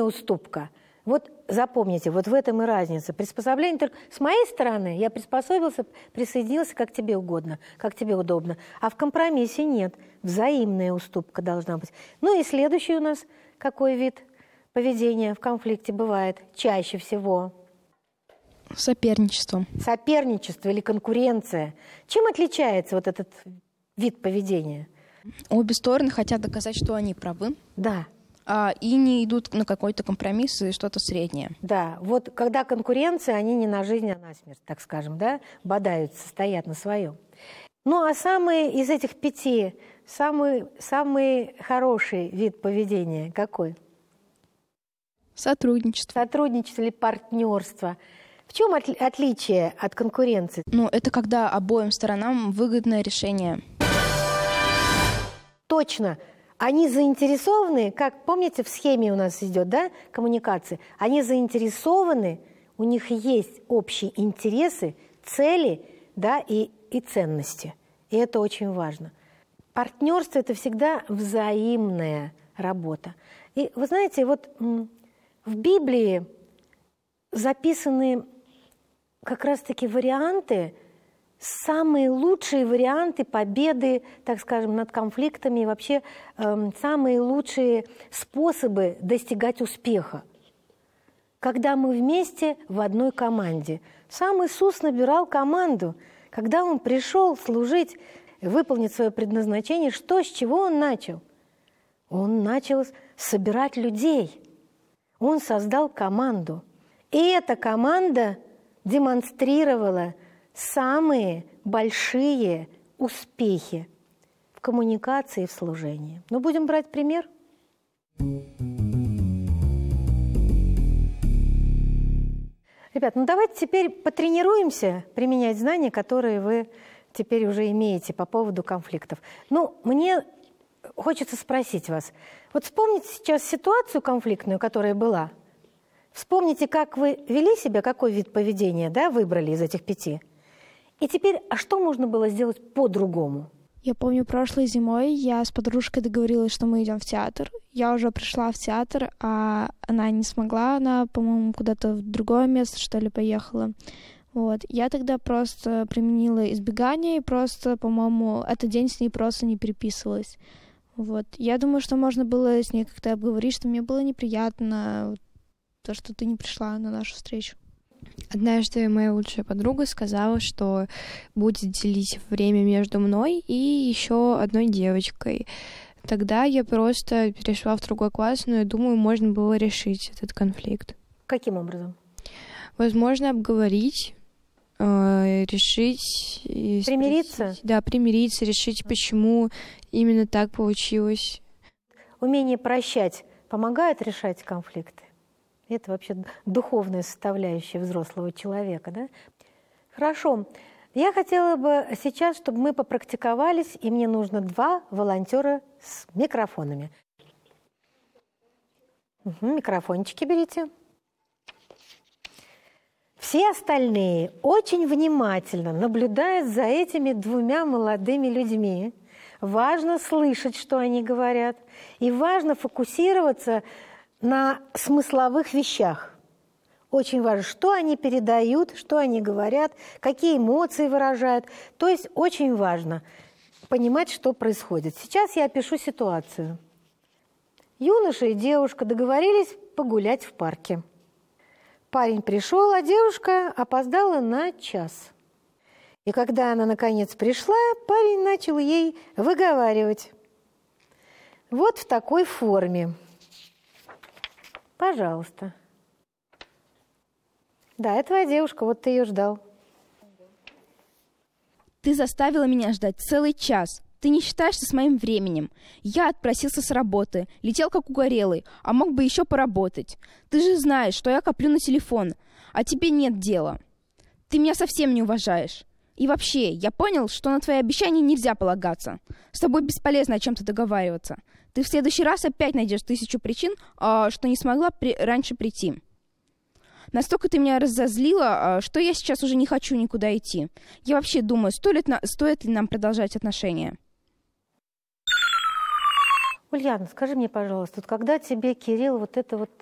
уступка. Вот запомните, вот в этом и разница. Приспособление только с моей стороны я приспособился, присоединился, как тебе угодно, как тебе удобно. А в компромиссе нет. Взаимная уступка должна быть. Ну и следующий у нас какой вид поведения в конфликте бывает чаще всего? Соперничество. Соперничество или конкуренция. Чем отличается вот этот вид поведения? Обе стороны хотят доказать, что они правы. Да. И не идут на какой-то компромисс и что-то среднее. Да, вот когда конкуренция, они не на жизнь, а на смерть, так скажем, да, бодаются, стоят на своем. Ну, а самый из этих 5, самый хороший вид поведения какой? Сотрудничество. Сотрудничество или партнерство. В чем отличие от конкуренции? Ну, это когда обоим сторонам выгодное решение. Точно. Они заинтересованы, как, помните, в схеме у нас идет, да, коммуникации, они заинтересованы, у них есть общие интересы, цели, да, и ценности. И это очень важно. Партнерство – это всегда взаимная работа. И вы знаете, вот в Библии записаны как раз-таки варианты, самые лучшие варианты победы, так скажем, над конфликтами и вообще самые лучшие способы достигать успеха. Когда мы вместе в одной команде. Сам Иисус набирал команду. Когда Он пришел служить, выполнить свое предназначение, с чего Он начал? Он начал собирать людей. Он создал команду. И эта команда демонстрировала самые большие успехи в коммуникации и в служении. Ну, будем брать пример. Ребят, ну давайте теперь потренируемся применять знания, которые вы теперь уже имеете по поводу конфликтов. Ну, мне хочется спросить вас. Вот вспомните сейчас ситуацию конфликтную, которая была. Вспомните, как вы вели себя, какой вид поведения, да, выбрали из этих 5. И теперь, а что можно было сделать по-другому? Я помню, прошлой зимой я с подружкой договорилась, что мы идем в театр. Я уже пришла в театр, а она не смогла. Она, по-моему, куда-то в другое место, что ли, поехала. Вот. Я тогда просто применила избегание и просто, по-моему, этот день с ней просто не переписывалась. Вот. Я думаю, что можно было с ней как-то обговорить, что мне было неприятно то, что ты не пришла на нашу встречу. Однажды моя лучшая подруга сказала, что будет делить время между мной и еще одной девочкой. Тогда я просто перешла в другой класс, но я думаю, можно было решить этот конфликт. Каким образом? Возможно, обговорить, решить... Примириться? Да, примириться, решить, почему именно так получилось. Умение прощать помогает решать конфликты? Это вообще духовная составляющая взрослого человека, да? Хорошо. Я хотела бы сейчас, чтобы мы попрактиковались, и мне нужно 2 волонтера с микрофонами. Микрофончики берите. Все остальные очень внимательно наблюдают за этими 2 молодыми людьми. Важно слышать, что они говорят, и важно фокусироваться на смысловых вещах. Очень важно, что они передают, что они говорят, какие эмоции выражают. То есть очень важно понимать, что происходит. Сейчас я опишу ситуацию. Юноша и девушка договорились погулять в парке. Парень пришел, а девушка опоздала на час. И когда она наконец пришла, парень начал ей выговаривать. Вот в такой форме. Пожалуйста. Да, это твоя девушка, вот ты ее ждал. Ты заставила меня ждать целый час. Ты не считаешься с моим временем. Я отпросился с работы, летел как угорелый, а мог бы еще поработать. Ты же знаешь, что я коплю на телефон, а тебе нет дела. Ты меня совсем не уважаешь. И вообще, я понял, что на твои обещания нельзя полагаться. С тобой бесполезно о чем-то договариваться. Ты в следующий раз опять найдешь 1000 причин, что не смогла раньше прийти. Настолько ты меня разозлила, что я сейчас уже не хочу никуда идти. Я вообще думаю, стоит ли нам продолжать отношения. Ульяна, скажи мне, пожалуйста, вот когда тебе Кирилл вот это вот